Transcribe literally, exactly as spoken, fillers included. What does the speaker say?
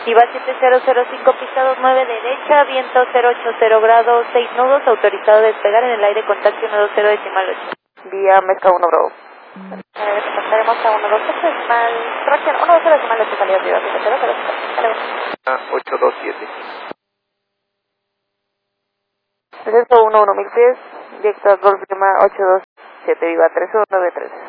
Viva siete cero cero cinco, pista dos nueve derecha, viento cero ochenta grados, seis nudos, autorizado a despegar en el aire, contacto uno dos cero decimal ocho. Vía Mezca uno Bravo. Eh, contactaremos a uno dos ocho decimal, corrección, uno dos cero decimal ocho, salida arriba, siete cero cero cinco. ocho dos siete. trescientos uno, mil pies, directo a Golf Lima ocho dos siete, Viva tres uno nueve tres.